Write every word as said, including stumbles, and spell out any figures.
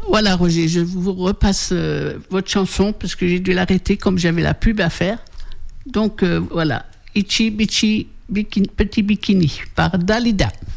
Voilà, Roger, je vous repasse euh, votre chanson parce que j'ai dû l'arrêter comme j'avais la pub à faire. Donc euh, voilà, Itchy Bitchy Bikini, Petit Bikini par Dalida.